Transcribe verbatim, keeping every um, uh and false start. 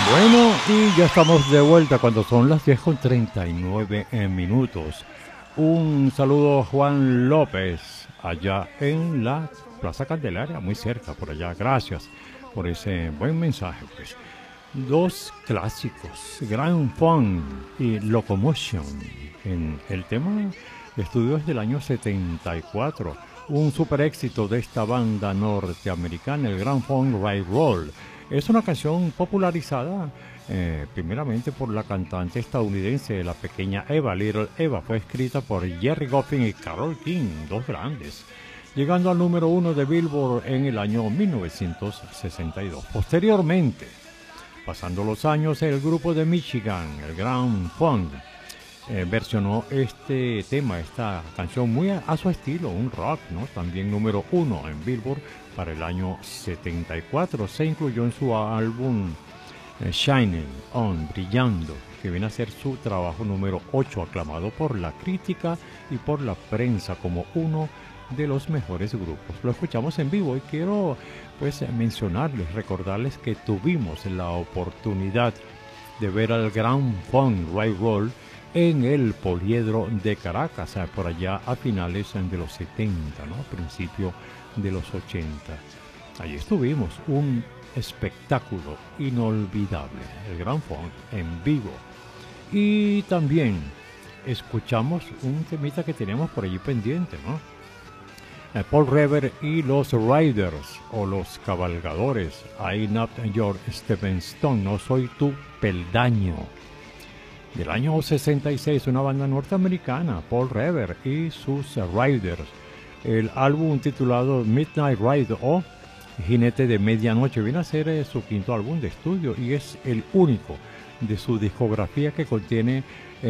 Bueno, y ya estamos de vuelta cuando son las diez con treinta y nueve minutos. Un saludo a Juan López, allá en la Plaza Candelaria, muy cerca por allá. Gracias por ese buen mensaje, pues. Dos clásicos, Grand Funk y Locomotion. En el tema de estudios del año setenta y cuatro. Un super éxito de esta banda norteamericana, el Grand Funk Ride Roll. Es una canción popularizada eh, primeramente por la cantante estadounidense, la pequeña Eva, Little Eva. Fue escrita por Jerry Goffin y Carole King, dos grandes, llegando al número uno de Billboard en el año mil novecientos sesenta y dos. Posteriormente, pasando los años, el grupo de Michigan, el Grand Funk, eh, versionó este tema, esta canción muy a, a su estilo, un rock, ¿no? También número uno en Billboard para el año setenta y cuatro. Se incluyó en su álbum eh, Shining On, Brillando, que viene a ser su trabajo número ocho, aclamado por la crítica y por la prensa como uno de los mejores grupos. Lo escuchamos en vivo y quiero pues mencionarles, recordarles que tuvimos la oportunidad de ver al Grand Funk Ride Roll en el Poliedro de Caracas, por allá a finales de los setenta, ¿no? Principio de los ochenta. Allí estuvimos, un espectáculo inolvidable, el Grand Funk en vivo. Y también escuchamos un temita que teníamos por allí pendiente, ¿no? Paul Revere y los Riders, o los Cabalgadores. I'm not your stepping stone, no soy tu peldaño. Del año sesenta y seis, una banda norteamericana, Paul Revere y sus Riders. El álbum titulado Midnight Ride o Jinete de Medianoche viene a ser eh, su quinto álbum de estudio y es el único de su discografía que contiene